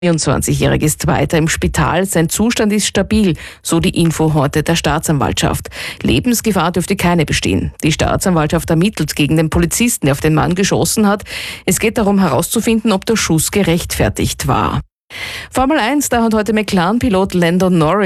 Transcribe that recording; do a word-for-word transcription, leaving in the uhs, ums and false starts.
vierundzwanzigjährige ist weiter im Spital, sein Zustand ist stabil, so die Info heute der Staatsanwaltschaft. Lebensgefahr dürfte keine bestehen. Die Staatsanwaltschaft ermittelt gegen den Polizisten, der auf den Mann geschossen hat. Es geht darum herauszufinden, ob der Schuss gerechtfertigt war. Formel eins, da hat heute McLaren-Pilot Lando Norris